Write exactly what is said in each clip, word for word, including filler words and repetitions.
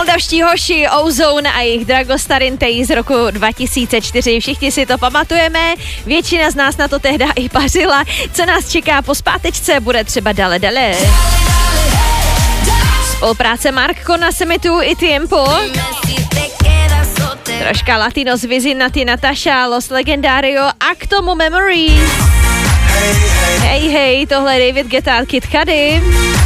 Moldavští hoši Ozone a jejich Dragostarin Tej z roku dva tisíce čtyři. Všichni si to pamatujeme, většina z nás na to tehda i pařila. Co nás čeká po zpátečce, bude třeba dale dale. Spolupráce Mark Kona, Semitu i Tiempo. Troška latino z Vizinati, Natasha, Los Legendario a k tomu Memories. Hej, hej, tohle je David Guetta, Kid Cudi.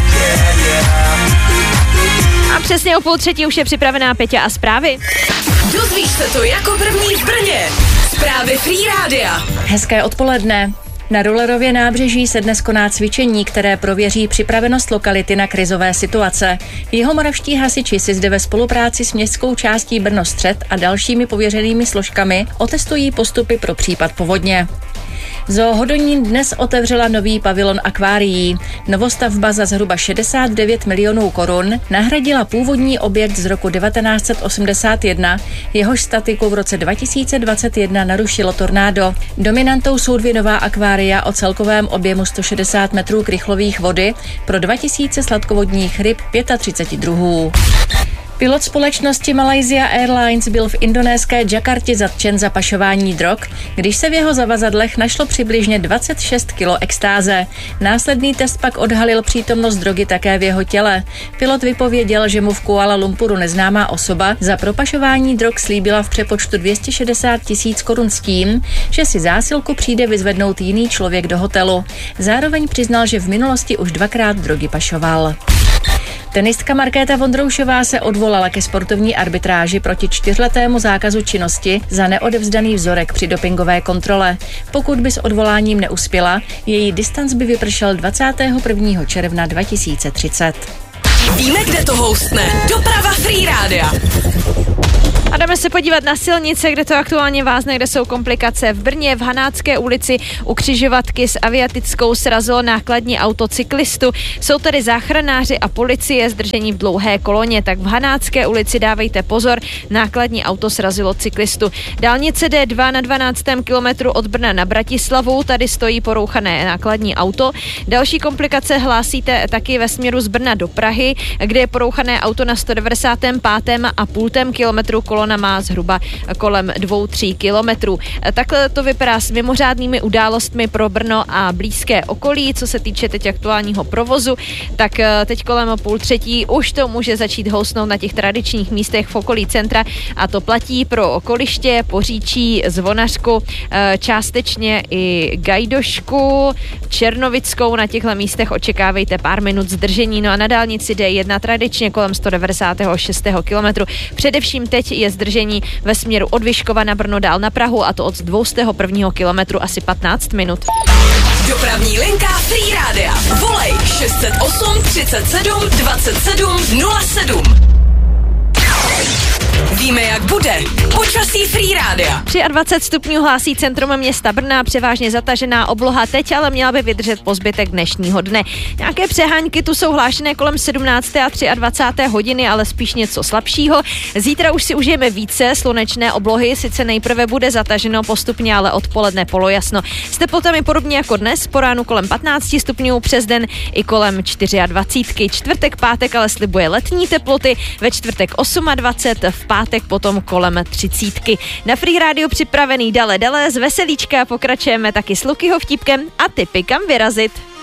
A přesně o půl třetí už je připravená Peťa a zprávy. Dozvíš se to jako první v Brně. Zprávy Free Rádia. Hezké odpoledne. Na Rollerově nábřeží se dnes koná cvičení, které prověří připravenost lokality na krizové situace. Jihomoravští hasiči si zde ve spolupráci s městskou částí Brno Střed a dalšími pověřenými složkami otestují postupy pro případ povodně. Zoo Hodonín dnes otevřela nový pavilon akvárií. Novostavba za zhruba šedesát devět milionů korun nahradila původní objekt z roku devatenáct set osmdesát jedna, jehož statiku v roce dva tisíce dvacet jedna narušilo tornádo. Dominantou jsou dvě nová akvária o celkovém objemu sto šedesát metrů krychlových vody pro dva tisíce sladkovodních ryb třicet pět druhů. Pilot společnosti Malaysia Airlines byl v indonéské Jakartě zatčen za pašování drog, když se v jeho zavazadlech našlo přibližně dvacet šest kilo extáze. Následný test pak odhalil přítomnost drogy také v jeho těle. Pilot vypověděl, že mu v Kuala Lumpuru neznámá osoba za propašování drog slíbila v přepočtu dvě stě šedesát tisíc korun s tím, že si zásilku přijde vyzvednout jiný člověk do hotelu. Zároveň přiznal, že v minulosti už dvakrát drogy pašoval. Tenistka Markéta Vondroušová se odvolala ke sportovní arbitráži proti čtyřletému zákazu činnosti za neodevzdaný vzorek při dopingové kontrole. Pokud by s odvoláním neuspěla, její distanc by vypršel dvacátého prvního června dva tisíce třicet. Víme, kde to houstne. Doprava Free Rádia. A jdeme se podívat na silnice, kde to aktuálně vázne, kde jsou komplikace. V Brně v Hanácké ulici u křižovatky s Aviatickou srazilo nákladní auto cyklistu. Jsou tady záchranáři a policie zdržení v dlouhé koloně, tak v Hanácké ulici dávejte pozor, nákladní auto srazilo cyklistu. Dálnice D dva na dvanáctém kilometru od Brna na Bratislavu, tady stojí porouchané nákladní auto. Další komplikace hlásíte taky ve směru z Brna do Prahy, kde je porouchané auto na sto devadesátém pátém a půltém kilometru, kolona má zhruba kolem dvou tří kilometrů. Takhle to vypadá s mimořádnými událostmi pro Brno a blízké okolí. Co se týče teď aktuálního provozu, tak teď kolem půl třetí už to může začít housnout na těch tradičních místech v okolí centra a to platí pro Okoliště, Poříčí, Zvonařku, částečně i Gajdošku, Černovickou. Na těchto místech očekávejte pár minut zdržení. No a na dálnici D jedna tradičně kolem sto devadesátého šestého kilometru. Především teď je zdržení ve směru od Vyškova na Brno dál na Prahu a to od dvoustého prvního kilometru asi patnáct minut. Dopravní linka Free Rádia. Volej šest set osm třicet sedm dvacet sedm nula sedm. Víme, jak bude. Počasí Free Rádia. dvacet tři stupňů hlásí centrum města Brna, převážně zatažená obloha teď, ale měla by vydržet po zbytek dnešního dne. Nějaké přehánky tu jsou hlášené kolem sedmnácté a dvacáté třetí hodiny, ale spíš něco slabšího. Zítra už si užijeme více slunečné oblohy, sice nejprve bude zataženo postupně, ale odpoledne polojasno. S teplotami podobně jako dnes, po ránu kolem patnáct stupňů, přes den i kolem dvacet čtyři. Čtvrtek, pátek ale slibuje letní teploty, ve čtvrtek dvacet osm, v pátek potom kolem třicítky. Na Free Rádiu připravený dale dale z veselíčka pokračujeme taky s Lukyho vtipkem a tipy kam vyrazit.